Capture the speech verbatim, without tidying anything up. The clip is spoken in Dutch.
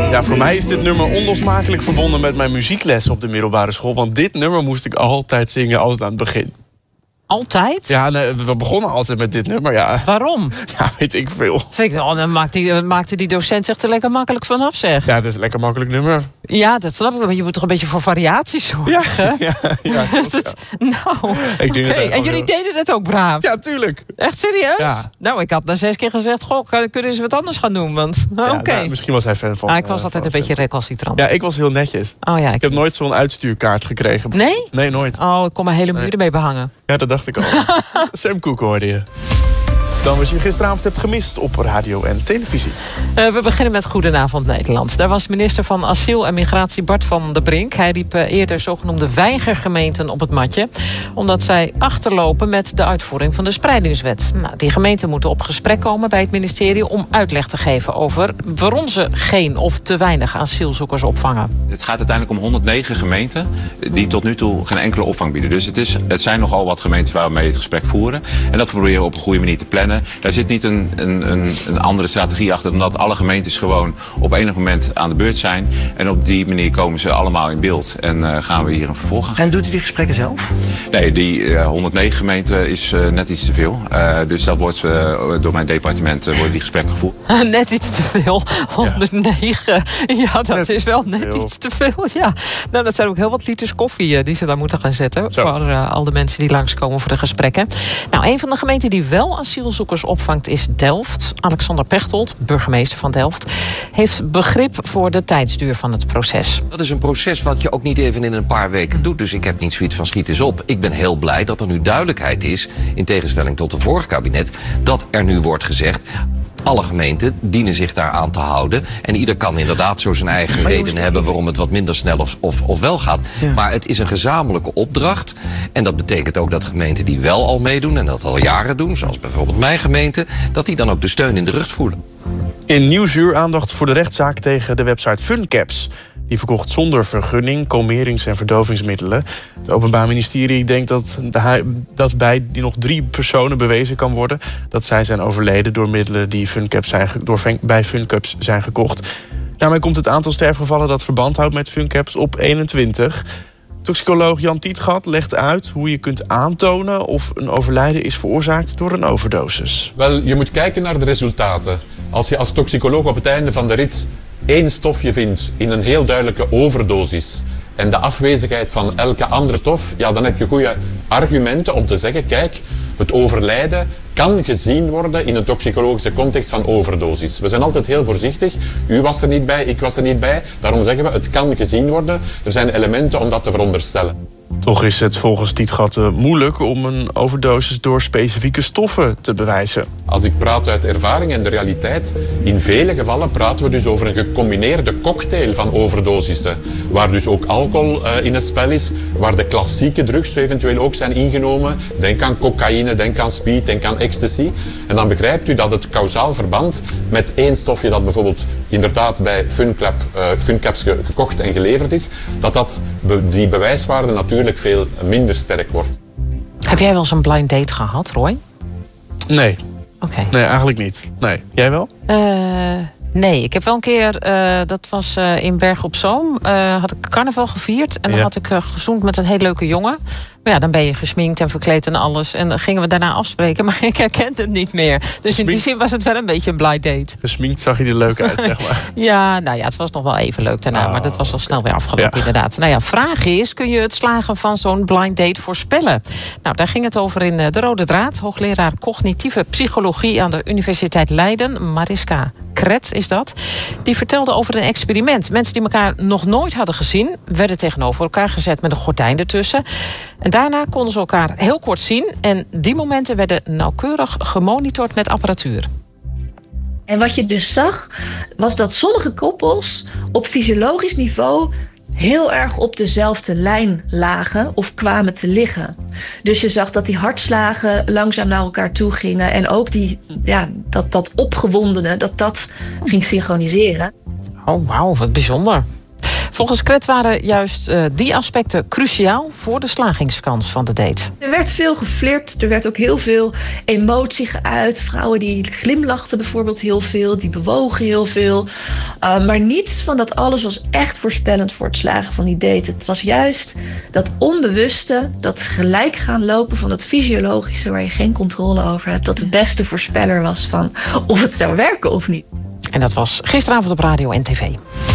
Ja, voor mij is dit nummer onlosmakelijk verbonden met mijn muziekles op de middelbare school. Want dit nummer moest ik altijd zingen, altijd aan het begin. Altijd? Ja, nee, we begonnen altijd met dit nummer, ja. Waarom? Ja, weet ik veel. Vind ik, oh, dan maakte die, maakte die docent zich er lekker makkelijk vanaf, zeg. Ja, dat is een lekker makkelijk nummer. Ja, dat snap ik. Maar je moet toch een beetje voor variaties zorgen? Ja, ja, ja, klopt, dat, ja. Nou, Ik denk oké. dat En jullie deden het ook braaf? Ja, tuurlijk. Echt serieus? Ja. Nou, ik had na zes keer gezegd, goh, kunnen ze wat anders gaan doen? Want, Ja, oké. nou, misschien was hij fan van... Ah, ik was uh, altijd een van beetje recalcitrant. Ja, ik was heel netjes. Oh, ja, ik, Ik heb nooit zo'n uitstuurkaart gekregen. Nee? Nee, nooit. Oh, ik kon mijn hele muur Nee. ermee behangen. Ja, dat dacht ik al. Sam Cooke hoorde je. Dan wat je gisteravond hebt gemist op radio en televisie. Uh, we beginnen met Goedenavond Nederland. Daar was minister van Asiel en Migratie Bart van der Brink. Hij riep uh, eerder zogenoemde weigergemeenten op het matje, omdat zij achterlopen met de uitvoering van de spreidingswet. Nou, die gemeenten moeten op gesprek komen bij het ministerie om uitleg te geven over waarom ze geen of te weinig asielzoekers opvangen. Het gaat uiteindelijk om honderdnegen gemeenten die tot nu toe geen enkele opvang bieden. Dus het, is, het zijn nogal wat gemeentes waarmee we het gesprek voeren. En dat proberen we op een goede manier te plannen. Daar zit niet een, een, een, een andere strategie achter, omdat alle gemeentes gewoon op enig moment aan de beurt zijn. En op die manier komen ze allemaal in beeld. En uh, gaan we hier een vervolg aan. En doet u die gesprekken zelf? Nee, die uh, honderdnegen gemeenten is uh, net iets te veel. Uh, dus dat wordt uh, door mijn departement uh, worden die gesprekken gevoerd. Net iets te veel. honderdnegen. Ja, ja dat net is wel net veel. iets te veel. Ja. Nou, dat zijn ook heel wat liters koffie uh, die ze daar moeten gaan zetten. Zo. Voor uh, al de mensen die langskomen voor de gesprekken. Nou, een van de gemeenten die wel asielzoekers opvangt is Delft. Alexander Pechtold, burgemeester van Delft, heeft begrip voor de tijdsduur van het proces. Dat is een proces wat je ook niet even in een paar weken doet. Dus ik heb niet zoiets van schiet eens op. Ik ben heel blij dat er nu duidelijkheid is, in tegenstelling tot het vorige kabinet, dat er nu wordt gezegd, alle gemeenten dienen zich daaraan te houden. En ieder kan inderdaad zo zijn eigen reden hebben waarom het wat minder snel of, of, of wel gaat. Ja. Maar het is een gezamenlijke opdracht. En dat betekent ook dat gemeenten die wel al meedoen en dat al jaren doen, zoals bijvoorbeeld mijn gemeente, dat die dan ook de steun in de rug voelen. In Nieuwsuur aandacht voor de rechtszaak tegen de website Funcaps. Die verkocht zonder vergunning kalmerings- en verdovingsmiddelen. Het Openbaar Ministerie denkt dat, dat bij die nog drie personen bewezen kan worden dat zij zijn overleden door middelen die Funcaps zijn, door, bij Funcaps zijn gekocht. Daarmee komt het aantal sterfgevallen dat verband houdt met Funcaps op eenentwintig. Toxicoloog Jan Tietgat legt uit hoe je kunt aantonen of een overlijden is veroorzaakt door een overdosis. Wel, je moet kijken naar de resultaten. Als je als toxicoloog op het einde van de rit één stofje vindt in een heel duidelijke overdosis en de afwezigheid van elke andere stof, ja, dan heb je goede argumenten om te zeggen, kijk, het overlijden kan gezien worden in een toxicologische context van overdosis. We zijn altijd heel voorzichtig. U was er niet bij, ik was er niet bij. Daarom zeggen we, het kan gezien worden. Er zijn elementen om dat te veronderstellen. Toch is het volgens Tietgat uh, moeilijk om een overdosis door specifieke stoffen te bewijzen. Als ik praat uit ervaring en de realiteit, in vele gevallen praten we dus over een gecombineerde cocktail van overdosissen. Waar dus ook alcohol uh, in het spel is, waar de klassieke drugs eventueel ook zijn ingenomen. Denk aan cocaïne, denk aan speed, denk aan ecstasy. En dan begrijpt u dat het kausaal verband met één stofje dat bijvoorbeeld inderdaad bij Funcap, uh, Funcaps ge gekocht en geleverd is, dat, dat be die bewijswaarde natuurlijk veel minder sterk wordt. Heb jij wel eens een blind date gehad, Roy? Nee. Oké. Okay. Nee, eigenlijk niet. Nee. Jij wel? Uh, nee, ik heb wel een keer, uh, dat was uh, in Bergen op Zoom, uh, had ik carnaval gevierd. En dan ja. had ik uh, gezoend met een hele leuke jongen. Maar ja, dan ben je gesminkt en verkleed en alles. En dan gingen we daarna afspreken, maar ik herkende hem niet meer. Dus gesminkt? In die zin was het wel een beetje een blind date. Gesminkt zag je er leuk uit, zeg maar. Ja, nou ja, het was nog wel even leuk daarna. Oh. Maar dat was al snel weer afgelopen, ja. inderdaad. Nou ja, vraag is, kun je het slagen van zo'n blind date voorspellen? Nou, daar ging het over in De Rode Draad. Hoogleraar cognitieve psychologie aan de Universiteit Leiden, Mariska Kret is dat. Die vertelde over een experiment. Mensen die elkaar nog nooit hadden gezien, werden tegenover elkaar gezet met een gordijn ertussen. En daarna konden ze elkaar heel kort zien. En die momenten werden nauwkeurig gemonitord met apparatuur. En wat je dus zag, was dat sommige koppels op fysiologisch niveau heel erg op dezelfde lijn lagen of kwamen te liggen. Dus je zag dat die hartslagen langzaam naar elkaar toe gingen. En ook die, ja, dat, dat opgewondene, dat dat ging synchroniseren. Oh, wauw, wat bijzonder. Volgens Kret waren juist uh, die aspecten cruciaal voor de slagingskans van de date. Er werd veel geflirt, er werd ook heel veel emotie geuit. Vrouwen die glimlachten bijvoorbeeld heel veel, die bewogen heel veel. Uh, maar niets van dat alles was echt voorspellend voor het slagen van die date. Het was juist dat onbewuste, dat gelijk gaan lopen van dat fysiologische waar je geen controle over hebt, dat de beste voorspeller was van of het zou werken of niet. En dat was gisteravond op radio en tv.